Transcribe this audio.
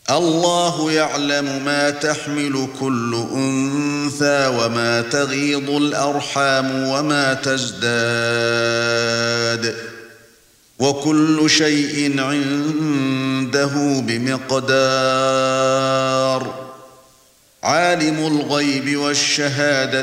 الله يعلم ما تحمل كل أنثى وما تغيض الأرحام وما تزداد وكل شيء عنده بمقدار عالم الغيب والشهادة